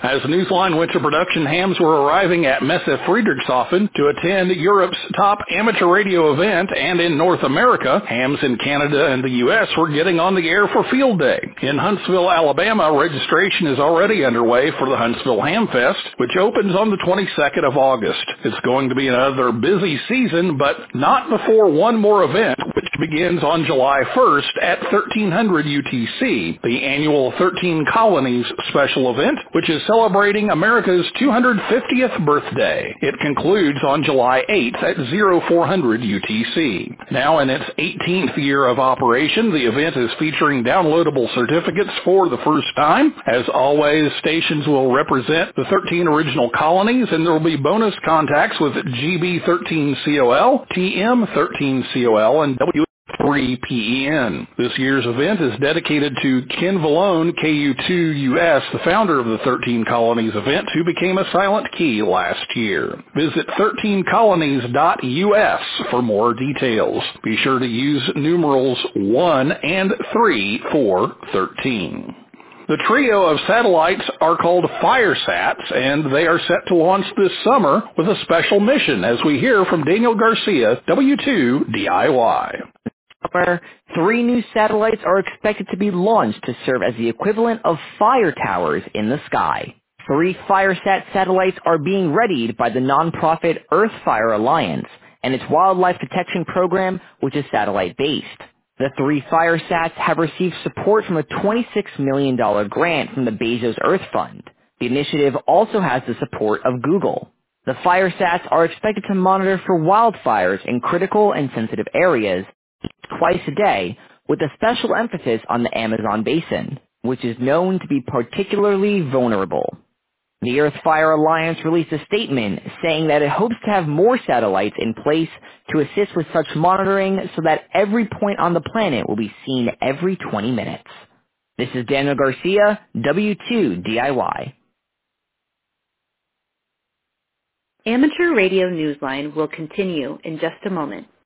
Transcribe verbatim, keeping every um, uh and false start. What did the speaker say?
As Newsline went to production, hams were arriving at Messe Friedrichshafen to attend Europe's top amateur radio event, and in North America, hams in Canada and the U S were getting on the air for Field Day. In Huntsville, Alabama, registration is already underway for the Huntsville Ham Fest, which opens on the twenty-second of August. It's going to be another busy season, but not before one more event, which begins on July first at thirteen hundred U T C, the annual thirteen Colonies special event, which is celebrating America's two hundred fiftieth birthday. It concludes on July eighth at four hundred U T C. Now in its eighteenth year of operation, the event is featuring downloadable certificates for the first time. As always, stations will represent the thirteen original colonies, and there will be bonus contacts with G B thirteen C O L, T M thirteen C O L, and W three P E N. This year's event is dedicated to Ken Vallone, K U two U S, the founder of the thirteen Colonies event, who became a silent key last year. Visit thirteen colonies dot U S for more details. Be sure to use numerals one and three for thirteen. The trio of satellites are called FireSats, and they are set to launch this summer with a special mission, as we hear from Daniel Garcia, W two D I Y. Summer, three new satellites are expected to be launched to serve as the equivalent of fire towers in the sky. Three FireSat satellites are being readied by the nonprofit Earthfire Alliance and its wildlife detection program, which is satellite-based. The three FireSats have received support from a twenty-six million dollars grant from the Bezos Earth Fund. The initiative also has the support of Google. The FireSats are expected to monitor for wildfires in critical and sensitive areas twice a day, with a special emphasis on the Amazon basin, which is known to be particularly vulnerable. The Earthfire Alliance released a statement saying that it hopes to have more satellites in place to assist with such monitoring so that every point on the planet will be seen every twenty minutes. This is Daniel Garcia, W two D I Y. Amateur Radio Newsline will continue in just a moment.